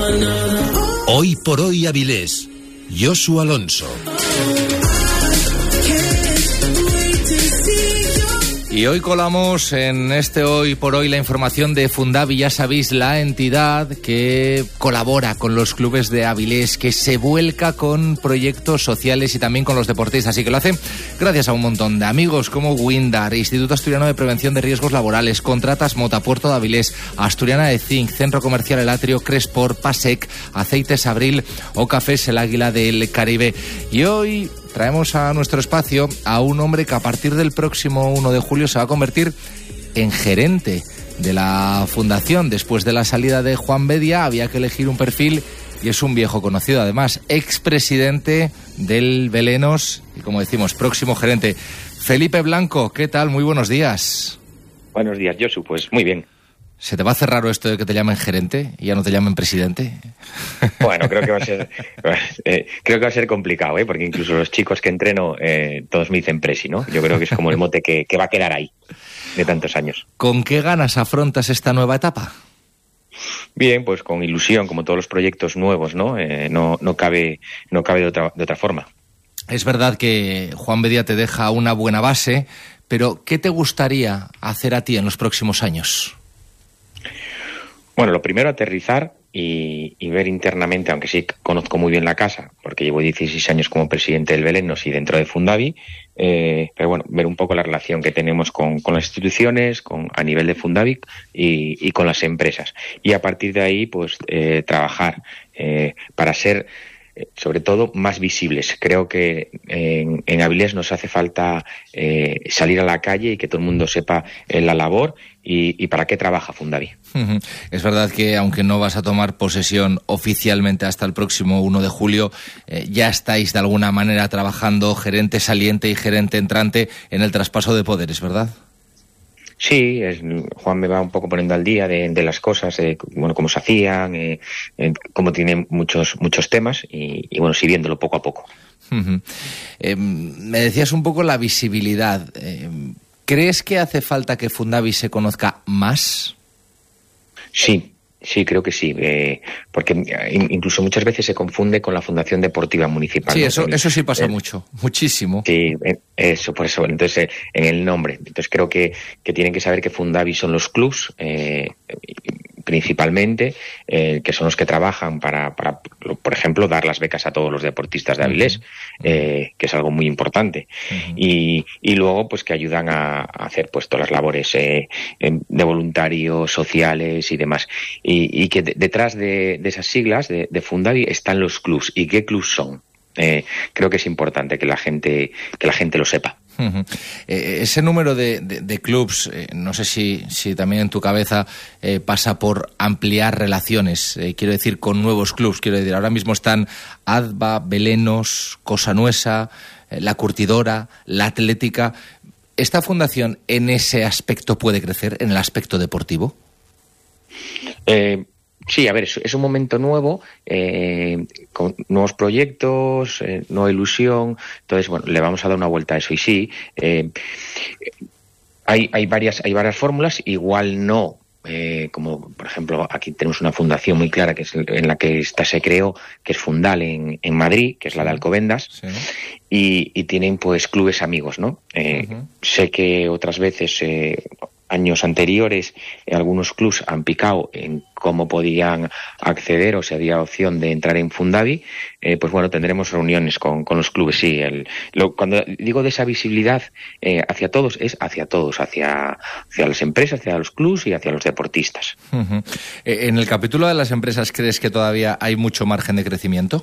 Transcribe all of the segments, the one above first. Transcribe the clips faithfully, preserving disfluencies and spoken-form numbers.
Hoy por hoy Avilés, Josu Alonso. Y hoy colamos en este Hoy por Hoy la información de Fundavi, ya sabéis, la entidad que colabora con los clubes de Avilés, que se vuelca con proyectos sociales y también con los deportistas, y que lo hace gracias a un montón de amigos como Windar, Instituto Asturiano de Prevención de Riesgos Laborales, Contratas Mota, Puerto de Avilés, Asturiana de Zinc, Centro Comercial El Atrio, Cresport, Pasec, Aceites Abril o Cafés El Águila del Caribe. Y hoy traemos a nuestro espacio a un hombre que a partir del próximo uno de julio se va a convertir en gerente de la fundación. Después de la salida de Juan Bedia había que elegir un perfil y es un viejo conocido, además, expresidente del Belenos y, como decimos, próximo gerente. Felipe Blanco, ¿qué tal? Muy buenos días. Buenos días, Josu. Pues muy bien. ¿Se te va a hacer raro esto de que te llamen gerente y ya no te llamen presidente? Bueno, creo que va a ser eh, creo que va a ser complicado, ¿eh? Porque incluso los chicos que entreno eh, todos me dicen presi, ¿no? Yo creo que es como el mote que, que va a quedar ahí de tantos años. ¿Con qué ganas afrontas esta nueva etapa? Bien, pues con ilusión, como todos los proyectos nuevos, ¿no? Eh, no, no cabe, no cabe de otra, de otra forma. Es verdad que Juan Bedia te deja una buena base, pero ¿qué te gustaría hacer a ti en los próximos años? Bueno, lo primero, aterrizar y, y ver internamente, aunque sí conozco muy bien la casa, porque llevo dieciséis años como presidente del Belenos y dentro de Fundavi, eh, pero bueno, ver un poco la relación que tenemos con, con las instituciones, con, a nivel de Fundavi y, y con las empresas. Y a partir de ahí, pues, eh, trabajar eh, para ser, sobre todo, más visibles. Creo que en, en Avilés nos hace falta eh, salir a la calle y que todo el mundo sepa eh, la labor y, y para qué trabaja Fundavi. Uh-huh. Es verdad que, aunque no vas a tomar posesión oficialmente hasta el próximo uno de julio, eh, ya estáis de alguna manera trabajando gerente saliente y gerente entrante en el traspaso de poderes, ¿verdad? Sí, es, Juan me va un poco poniendo al día de, de las cosas, eh, bueno, cómo se hacían, eh, eh, cómo tiene muchos muchos temas y, y bueno, sí, viéndolo poco a poco. Uh-huh. Eh, me decías un poco la visibilidad. Eh, ¿Crees que hace falta que Fundavi se conozca más? Sí. Sí, creo que sí, eh, porque incluso muchas veces se confunde con la Fundación Deportiva Municipal. Sí, ¿no? eso, el, eso sí pasa el, mucho, muchísimo. Sí, eso, por eso, entonces, en el nombre. Entonces creo que, que tienen que saber que Fundavi son los clubs, eh, principalmente, eh, que son los que trabajan para, para, por ejemplo, dar las becas a todos los deportistas de Avilés, uh-huh. eh, que es algo muy importante. Uh-huh. Y, y luego, pues, que ayudan a, a hacer, pues, todas las labores eh, de voluntarios, sociales y demás. Y, y que de, detrás de, de esas siglas de, de Fundavi están los clubs. ¿Y qué clubs son? Eh, creo que es importante que la gente, que la gente lo sepa. Uh-huh. Eh, ese número de, de, de clubs, eh, no sé si, si también en tu cabeza eh, pasa por ampliar relaciones, eh, quiero decir, con nuevos clubs. Quiero decir, ahora mismo están Adva, Belenos, Cosa Nuesa, eh, La Curtidora, La Atlética. ¿Esta fundación en ese aspecto puede crecer, en el aspecto deportivo? Eh... Sí, a ver, es, es un momento nuevo, eh, con nuevos proyectos, eh, nueva ilusión, entonces, bueno, le vamos a dar una vuelta a eso. Y sí, eh, hay, hay varias, hay varias fórmulas, igual no, eh, como por ejemplo, aquí tenemos una fundación muy clara que es en la que esta se creó, que es Fundal en, en Madrid, que es la de Alcobendas, sí. y, y tienen pues clubes amigos, ¿no? Eh, uh-huh. Sé que otras veces... Eh, años anteriores, eh, algunos clubs han picado en cómo podían acceder o si había opción de entrar en Fundavi, eh, pues bueno, tendremos reuniones con, con los clubes, sí. El, lo, cuando digo de esa visibilidad eh, hacia todos, es hacia todos, hacia, hacia las empresas, hacia los clubs y hacia los deportistas. Uh-huh. En el capítulo de las empresas, ¿crees que todavía hay mucho margen de crecimiento?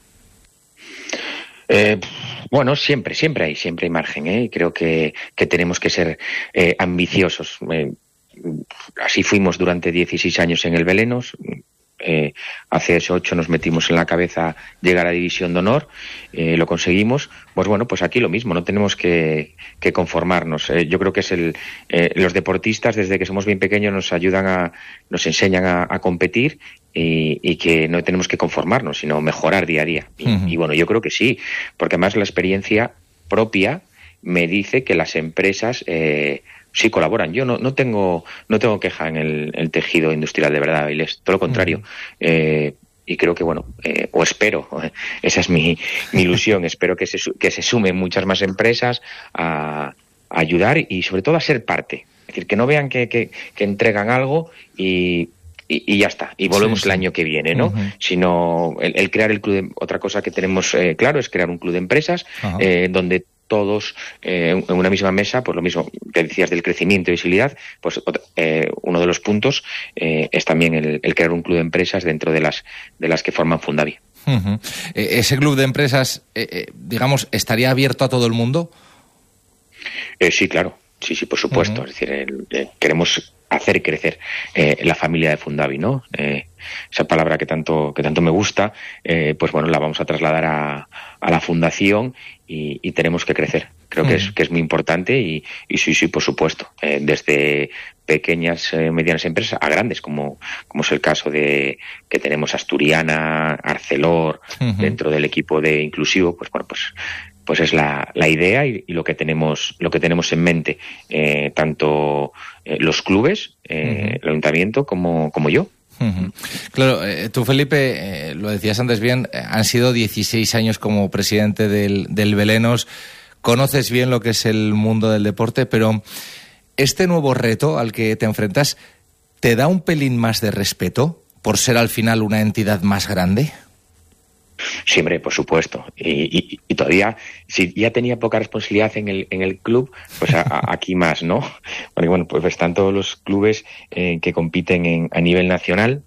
Eh, bueno, siempre, siempre hay, siempre hay margen, ¿eh? Creo que, que tenemos que ser eh, ambiciosos. Eh, así fuimos durante dieciséis años en el Belenos. Eh, hace ocho nos metimos en la cabeza llegar a División de Honor, eh, lo conseguimos. Pues bueno, pues aquí lo mismo, no tenemos que, que conformarnos. Eh, yo creo que es el, eh, los deportistas desde que somos bien pequeños nos ayudan a, nos enseñan a, a competir y, y que no tenemos que conformarnos, sino mejorar día a día. Y, uh-huh. y bueno, yo creo que sí, porque además la experiencia propia me dice que las empresas eh, sí colaboran. Yo no, no tengo no tengo queja en el, el tejido industrial de verdad, Avilés. Todo lo contrario. Uh-huh. Eh, y creo que, bueno, eh, o espero, esa es mi, mi ilusión, espero que se, que se sumen muchas más empresas a, a ayudar y sobre todo a ser parte. Es decir, que no vean que, que, que entregan algo y, y, y ya está, y volvemos sí, sí. el año que viene, ¿no? Uh-huh. Sino el, el crear el club de, otra cosa que tenemos eh, claro es crear un club de empresas uh-huh. eh, donde todos eh, en una misma mesa, pues lo mismo que decías del crecimiento y visibilidad, pues eh, uno de los puntos eh, es también el, el crear un club de empresas dentro de las de las que forman Fundavi. Uh-huh. ¿Ese club de empresas, eh, eh, digamos, estaría abierto a todo el mundo? Eh, sí, claro, sí, sí, por supuesto. Uh-huh. Es decir, el, eh, queremos hacer crecer eh, la familia de Fundavi, ¿no? Eh, esa palabra que tanto que tanto me gusta, eh, pues bueno, la vamos a trasladar a, a la fundación y, y tenemos que crecer. Creo uh-huh. que es que es muy importante y, y sí, sí, por supuesto. Eh, desde pequeñas, eh, medianas empresas a grandes, como, como es el caso de que tenemos Asturiana, Arcelor, uh-huh. dentro del equipo de inclusivo, pues bueno, pues pues es la, la idea y, y lo que tenemos lo que tenemos en mente, eh, tanto eh, los clubes, eh, uh-huh. el ayuntamiento como, como yo. Uh-huh. Claro, eh, tú, Felipe, eh, lo decías antes bien, eh, han sido dieciséis años como presidente del, del Belenos, conoces bien lo que es el mundo del deporte, pero este nuevo reto al que te enfrentas, ¿te da un pelín más de respeto por ser al final una entidad más grande? Sí, hombre, por supuesto. Y, y, y todavía, si ya tenía poca responsabilidad en el en el club, pues a, a, aquí más, ¿no? Porque bueno, pues están todos los clubes eh, que compiten en, a nivel nacional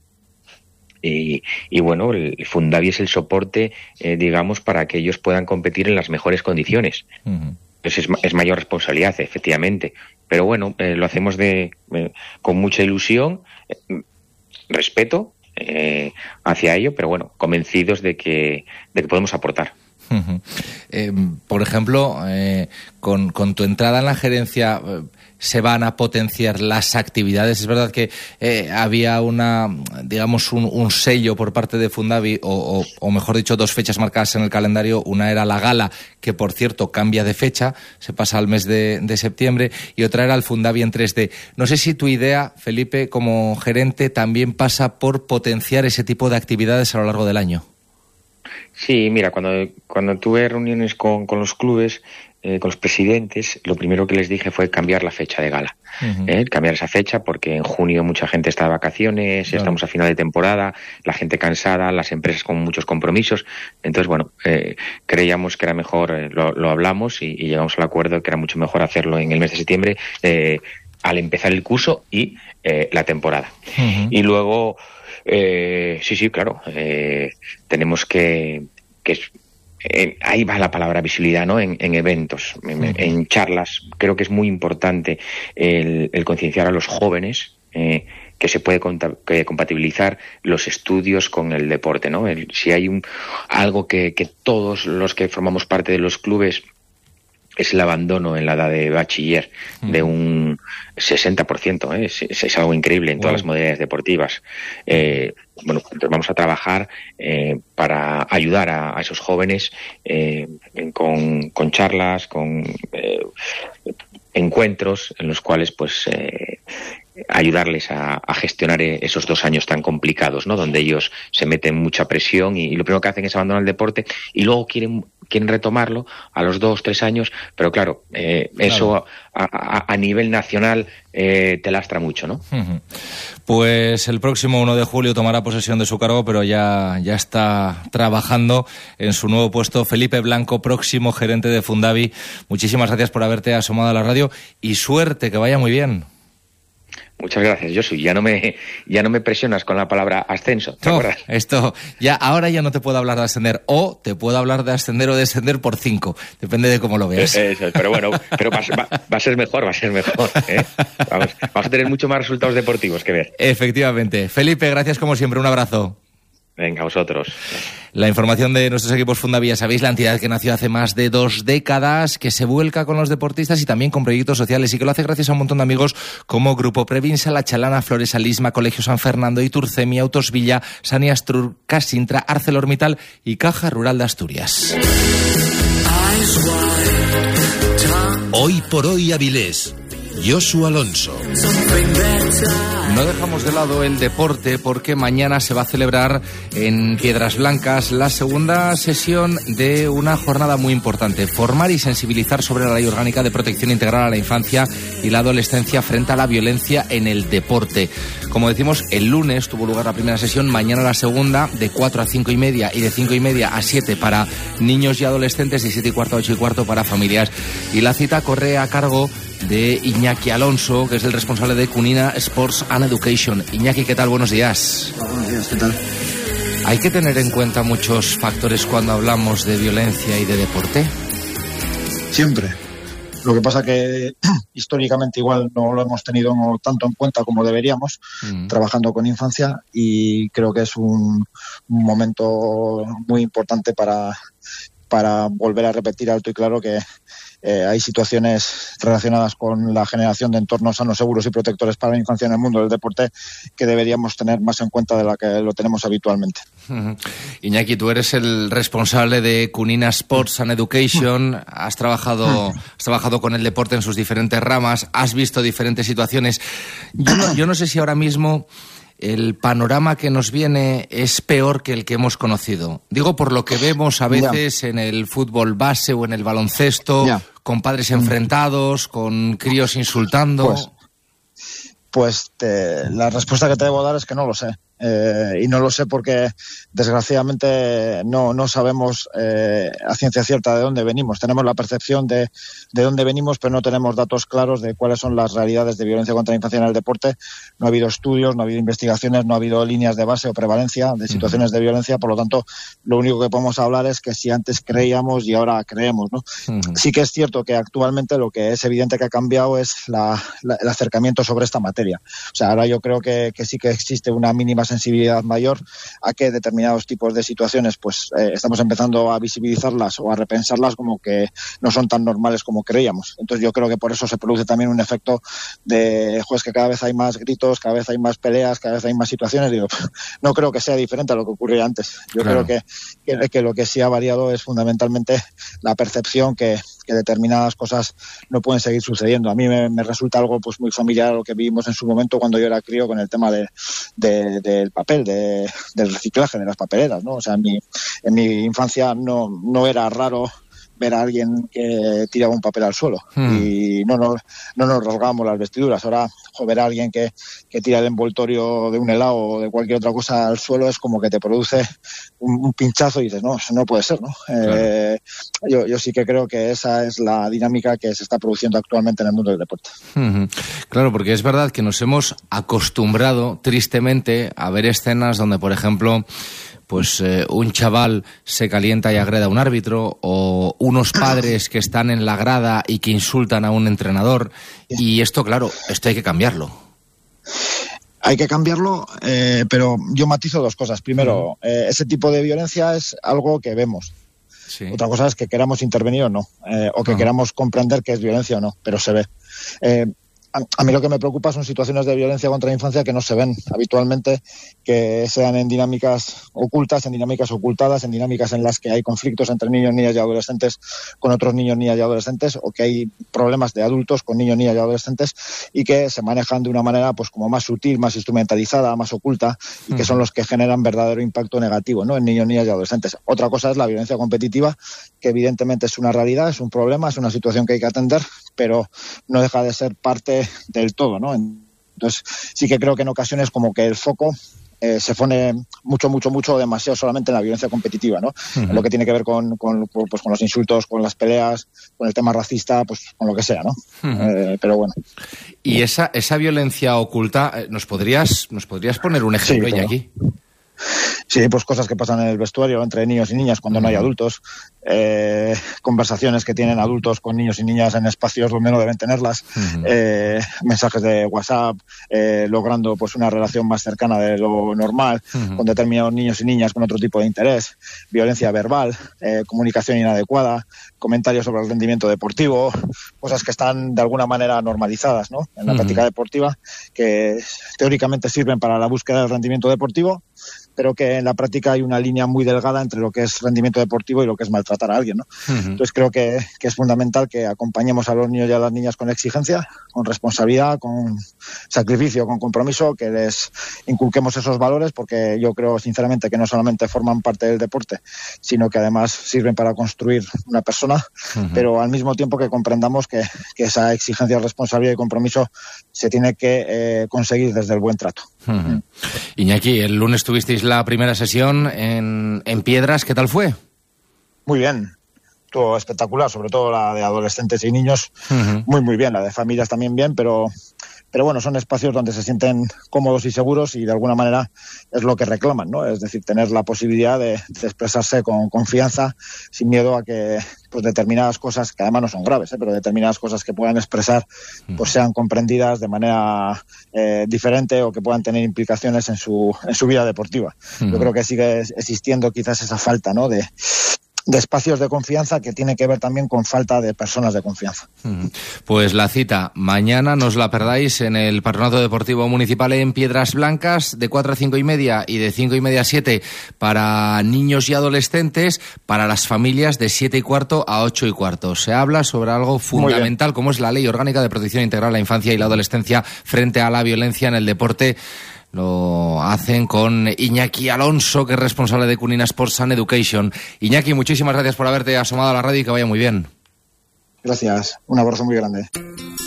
y, y bueno, el Fundavi es el soporte, eh, digamos, para que ellos puedan competir en las mejores condiciones. Uh-huh. Entonces es, es mayor responsabilidad, efectivamente. Pero bueno, eh, lo hacemos de eh, con mucha ilusión, eh, respeto, Eh, hacia ello, pero bueno, convencidos de que, de que podemos aportar. Uh-huh. Eh, por ejemplo, eh, con, con tu entrada en la gerencia, eh, ¿se van a potenciar las actividades? Es verdad que eh, había una, digamos, un, un sello por parte de Fundavi, o, o, o mejor dicho, dos fechas marcadas en el calendario. Una era la gala, que por cierto cambia de fecha, se pasa al mes de, de septiembre, y otra era el Fundavi en tres D. No sé si tu idea, Felipe, como gerente, también pasa por potenciar ese tipo de actividades a lo largo del año. Sí, mira, cuando, cuando tuve reuniones con, con los clubes, eh, con los presidentes, lo primero que les dije fue cambiar la fecha de gala. Uh-huh. ¿eh? Cambiar esa fecha porque en junio mucha gente está de vacaciones, claro. Estamos a final de temporada, la gente cansada, las empresas con muchos compromisos. Entonces, bueno, eh, creíamos que era mejor, eh, lo, lo hablamos y, y llegamos al acuerdo que era mucho mejor hacerlo en el mes de septiembre, eh, al empezar el curso y eh, la temporada. Uh-huh. Y luego... Eh, sí, sí, claro. Eh, tenemos que... que eh, ahí va la palabra visibilidad, ¿no? En, en eventos, en, uh-huh. en charlas. Creo que es muy importante el, el concienciar a los jóvenes eh, que se puede conta- que compatibilizar los estudios con el deporte, ¿no? El, si hay un, algo que, que todos los que formamos parte de los clubes es el abandono en la edad de bachiller mm. de un sesenta por ciento, ¿eh? es, es algo increíble en wow. todas las modalidades deportivas. Eh, bueno, entonces vamos a trabajar eh, para ayudar a, a esos jóvenes eh, con, con charlas, con eh, encuentros en los cuales pues eh, ayudarles a, a gestionar esos dos años tan complicados, ¿no? Donde ellos se meten mucha presión y, y lo primero que hacen es abandonar el deporte y luego quieren quieren retomarlo a los dos, tres años, pero claro, eh, claro. eso a, a, a nivel nacional eh, te lastra mucho, ¿no? Uh-huh. Pues el próximo uno de julio tomará posesión de su cargo, pero ya, ya está trabajando en su nuevo puesto. Felipe Blanco, próximo gerente de Fundavi. Muchísimas gracias por haberte asomado a la radio y suerte, que vaya muy bien. Muchas gracias, Josu. Ya no me ya no me presionas con la palabra ascenso, ¿te no, acuerdas? Esto ya ahora ya no te puedo hablar de ascender, o te puedo hablar de ascender o descender por cinco, depende de cómo lo veas. Eso, pero bueno, pero va, va, va a ser mejor, va a ser mejor, ¿eh? Vamos, vamos a tener mucho más resultados deportivos que ver. Efectivamente. Felipe, gracias como siempre, un abrazo. Venga, vosotros. La información de nuestros equipos Fundavi, ya sabéis, la entidad que nació hace más de dos décadas, que se vuelca con los deportistas y también con proyectos sociales y que lo hace gracias a un montón de amigos como Grupo Previnsa, La Chalana, Flores Alisma, Colegio San Fernando, Iturcemi, Autos Villa, Saniastrur, Casintra, ArcelorMittal y Caja Rural de Asturias. Hoy por hoy Avilés. Josu Alonso. No dejamos de lado el deporte porque mañana se va a celebrar en Piedras Blancas la segunda sesión de una jornada muy importante: formar y sensibilizar sobre la Ley Orgánica de Protección Integral a la Infancia y la Adolescencia frente a la violencia en el deporte. Como decimos, el lunes tuvo lugar la primera sesión, mañana la segunda, de cuatro a cinco y media y de cinco y media a siete para niños y adolescentes, de siete y cuarto a ocho y cuarto para familias. Y la cita corre a cargo de Iñaki Alonso, que es el responsable de Cunina Sports and Education. Iñaki, ¿qué tal? Buenos días. Hola, buenos días, ¿qué tal? ¿Hay que tener en cuenta muchos factores cuando hablamos de violencia y de deporte? Siempre. Lo que pasa que históricamente igual no lo hemos tenido tanto en cuenta como deberíamos, mm. trabajando con infancia, y creo que es un, un momento muy importante para, para volver a repetir alto y claro que Eh, hay situaciones relacionadas con la generación de entornos sanos, seguros y protectores para la infancia en el mundo del deporte que deberíamos tener más en cuenta de la que lo tenemos habitualmente. Uh-huh. Iñaki, tú eres el responsable de Cunina Sports and Education, uh-huh. has trabajado, uh-huh. has trabajado con el deporte en sus diferentes ramas, has visto diferentes situaciones. Yo no, yo no sé si ahora mismo el panorama que nos viene es peor que el que hemos conocido. Digo por lo que vemos a veces yeah. en el fútbol base o en el baloncesto, yeah. con padres enfrentados, con críos insultando. Pues, pues te, la respuesta que te debo dar es que no lo sé. Eh, y no lo sé porque desgraciadamente no, no sabemos eh, a ciencia cierta de dónde venimos. Tenemos la percepción de, de dónde venimos, pero no tenemos datos claros de cuáles son las realidades de violencia contra la infancia en el deporte. No ha habido estudios, no ha habido investigaciones, no ha habido líneas de base o prevalencia de situaciones uh-huh. de violencia. Por lo tanto, lo único que podemos hablar es que si antes creíamos y ahora creemos, ¿no? Uh-huh. Sí que es cierto que actualmente lo que es evidente que ha cambiado es la, la, el acercamiento sobre esta materia. O sea, ahora yo creo que, que sí que existe una mínima sensibilidad mayor a que determinados tipos de situaciones pues eh, estamos empezando a visibilizarlas o a repensarlas como que no son tan normales como creíamos. Entonces yo creo que por eso se produce también un efecto de pues que cada vez hay más gritos, cada vez hay más peleas, cada vez hay más situaciones. Digo, no creo que sea diferente a lo que ocurría antes. Yo claro. creo que, que, que lo que sí ha variado es fundamentalmente la percepción que que determinadas cosas no pueden seguir sucediendo. A mí me, me resulta algo pues muy familiar a lo que vivimos en su momento cuando yo era crío con el tema de, de, del papel, de, del reciclaje, de las papeleras, ¿no? O sea, en mi, en mi infancia no, no era raro ver a alguien que tiraba un papel al suelo hmm. y no nos, no nos rasgábamos las vestiduras. Ahora, jo, ver a alguien que, que tira el envoltorio de un helado o de cualquier otra cosa al suelo es como que te produce un, un pinchazo y dices, no, eso no puede ser, ¿no? Claro. Eh, yo, yo sí que creo que esa es la dinámica que se está produciendo actualmente en el mundo del deporte. Hmm. Claro, porque es verdad que nos hemos acostumbrado tristemente a ver escenas donde, por ejemplo, pues eh, un chaval se calienta y agreda a un árbitro, o unos padres que están en la grada y que insultan a un entrenador. Y esto, claro, esto hay que cambiarlo. Hay que cambiarlo, eh, pero yo matizo dos cosas. Primero, eh, ese tipo de violencia es algo que vemos. Sí. Otra cosa es que queramos intervenir o no, eh, o que uh-huh. queramos comprender que es violencia o no, pero se ve. Eh, A, a mí lo que me preocupa son situaciones de violencia contra la infancia que no se ven habitualmente, que sean en dinámicas ocultas, en dinámicas ocultadas, en dinámicas en las que hay conflictos entre niños, niñas y adolescentes con otros niños, niñas y adolescentes, o que hay problemas de adultos con niños, niñas y adolescentes y que se manejan de una manera pues como más sutil, más instrumentalizada, más oculta, y que son los que generan verdadero impacto negativo, ¿no?, en niños, niñas y adolescentes. Otra cosa es la violencia competitiva, que evidentemente es una realidad, es un problema, es una situación que hay que atender, pero no deja de ser parte del todo, ¿no? Entonces sí que creo que en ocasiones como que el foco eh, se pone mucho, mucho, mucho, demasiado solamente en la violencia competitiva, ¿no? Uh-huh. En lo que tiene que ver con, con, pues, con los insultos, con las peleas, con el tema racista, pues con lo que sea, ¿no? Uh-huh. Eh, pero bueno. Y esa, esa violencia oculta, ¿nos podrías, nos podrías poner un ejemplo sí, ya aquí? Sí, pues cosas que pasan en el vestuario entre niños y niñas cuando uh-huh. no hay adultos, eh, conversaciones que tienen adultos con niños y niñas en espacios donde no deben tenerlas, uh-huh. eh, mensajes de WhatsApp, eh, logrando pues una relación más cercana de lo normal uh-huh. con determinados niños y niñas con otro tipo de interés, violencia verbal, eh, comunicación inadecuada, comentarios sobre el rendimiento deportivo, cosas que están de alguna manera normalizadas, ¿no?, en la uh-huh. práctica deportiva, que teóricamente sirven para la búsqueda del rendimiento deportivo, pero que en la práctica hay una línea muy delgada entre lo que es rendimiento deportivo y lo que es maltratar a alguien, ¿no? Uh-huh. Entonces creo que, que es fundamental que acompañemos a los niños y a las niñas con exigencia, con responsabilidad, con sacrificio, con compromiso, que les inculquemos esos valores, porque yo creo sinceramente que no solamente forman parte del deporte, sino que además sirven para construir una persona, uh-huh. pero al mismo tiempo que comprendamos que, que esa exigencia, responsabilidad y compromiso se tiene que eh, conseguir desde el buen trato. Uh-huh. Iñaki, el lunes tuvisteis la primera sesión en, en Piedras, ¿qué tal fue? Muy bien, estuvo espectacular, sobre todo la de adolescentes y niños, uh-huh. muy muy bien, la de familias también bien, pero... Pero bueno, son espacios donde se sienten cómodos y seguros y de alguna manera es lo que reclaman, ¿no? Es decir, tener la posibilidad de, de expresarse con confianza, sin miedo a que pues determinadas cosas, que además no son graves, ¿eh? pero determinadas cosas que puedan expresar pues sean comprendidas de manera eh, diferente o que puedan tener implicaciones en su, en su vida deportiva. Uh-huh. Yo creo que sigue existiendo quizás esa falta, ¿no? de de espacios de confianza que tiene que ver también con falta de personas de confianza. Pues la cita, mañana no os la perdáis en el Patronato Deportivo Municipal en Piedras Blancas, de cuatro a cinco y media y de cinco y media a siete para niños y adolescentes, para las familias de siete y cuarto a ocho y cuarto. Se habla sobre algo fundamental como es la Ley Orgánica de Protección Integral a la Infancia y la Adolescencia frente a la violencia en el deporte. Lo hacen con Iñaki Alonso, que es responsable de Cunina Sports and Education. Iñaki, muchísimas gracias por haberte asomado a la radio y que vaya muy bien. Gracias, un abrazo muy grande.